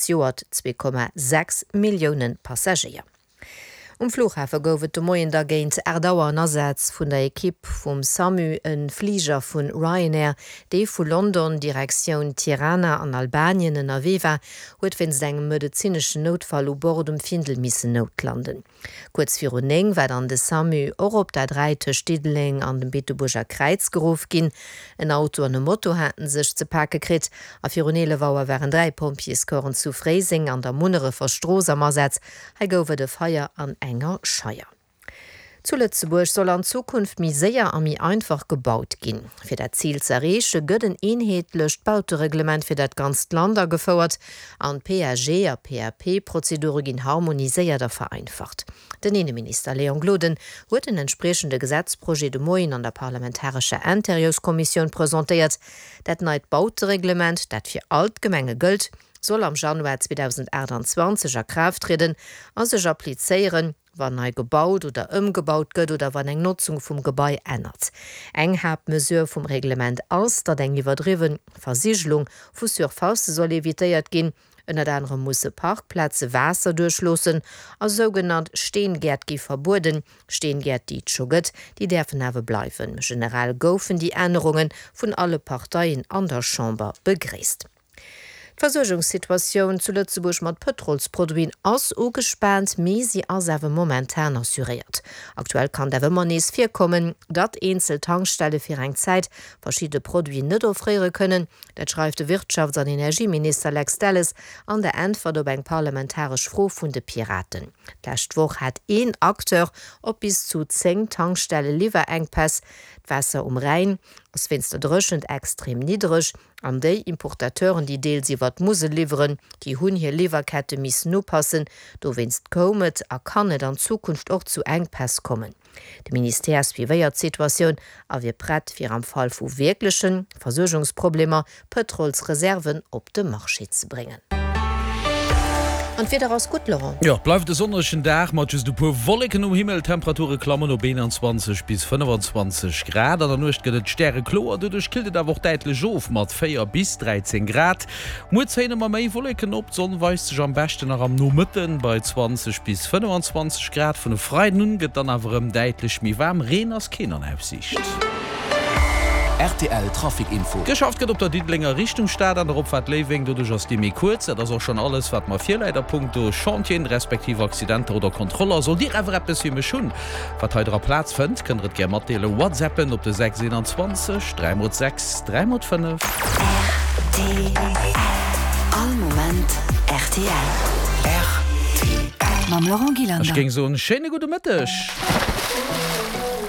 Joer 2,6 Millionen Passagier. Flughafen goufet de Moien da géint erdauer Ersatz vun der Ekipp vum SAMU en Flieger vun Ryanair, déi vu London Direktion Tirana an Albanien en Aveva huet wenn engem medizinschen Notfall u Bord Findel misse notlanden. Kurz vir eng war an de SAMU or op der dreite Stidling an dem Beteburger Kreiz gerof ginn. En Auto an e Motto hatten sech ze pake krit, a Fironele Wauer waren 3 Pompieskoren zu Freising an der Munnere Verstroos am Ersatz, ha goufe de Feier an enger Scheier. Zu Lützeburg soll an Zukunft mi séier a mi einfach gebaut ginn. Fir dat Ziel zerreche gëtt een eenheetlecht Bautereglement fir dat ganz Lander gefauerert, an PAG a PRP-Prozedure ginn harmoniséiert der vereinfacht. Den Innenminister Leon Gloden huet een entsprechende Gesetzprojet de Moien an der Parlamentarische Interieurskommission präsentiert. Dat neit Bautereglement, dat fir Altgemenge gëlt, soll am Januar 2028 a Kraft treten an sech appliéieren, wann nei gebaut oder ëmgebaut gëtt oder wann eng Nutzung vum Gebäi ändert. Eng hab Mesur vum Reglement aus, dat eng iwwerdriwen Versichelung vu Surfauste soll evitéiert ginn, ënner anderem musse Parkplätze Wasser durchlossen, a sogenannt Steengärt gi verbuden, Steengärt die Tschuget, die derfen hawe bleiwen. Generell goufen die Änderungen vun alle Parteien an der Chamber begréist. Versorgungssituation zu Lützeburg mat Petrolsproduin ass ugespannt, mesi asewe momentan assuriert. Aktuell kann der Wëmmernees firkommen, dat Einzeltankstelle fir eng Zeit verschiedene Produi net offriere können. Dat schreibt de Wirtschafts- an Energieminister Lex Dallas an der Antwort op eng parlamentarisch Froh vun de Piraten. Lächtwoch hat een Akteur op bis zu 10 Tankstelle Lieferengpass, Wasser Rhein, ass finster drëschend extrem niedrig, an déi Importateuren, die Deel sie wat musse liveren, die hunn hier Leverkette missen oppassen, do winst komet a kannet an Zukunft och zu Engpass kommen. De Ministers wieéiert Situationun a wie brett fir am Fall vu wirklichschen Versorgungsproblemer Petrolsreserven op de Marché ze bringen. Und wieder aus gut, Laurent. Ja, bleibt der sonnigen Tag, mat du pur Wolken Himmel, Temperature klammen op 21 bis 25 Grad, an der Nucht gëtt Sterre klo, dudurch kiltet awer deitlech of mat 4 bis 13 Grad. Muzenne ma méi Wolken op, sonn weist sech am besten nach am Nomitten bei 20 bis 25 Grad vun de Freien nun gëtt dann awerem deitlech mi warm Reen as Kinnernaufsicht. RTL Trafikinfo. Geschafft gët op der Diedlinger Richtungstaat an der Opfahrt Lewing, du duch ass die mé kurz, dat auch schon alles wat ma Vierleiterpunkte, Chantien respektive Accidente oder Kontroller soll die Rewerppes wie me schon. Wat heutrer Platz fënnt, kënnet ger Matele WhatsAppen op de 621 306 305. RTL. All moment RTL. RTL. Mam Laurent Gilander. Ich ging so ein schöne gute Mittag.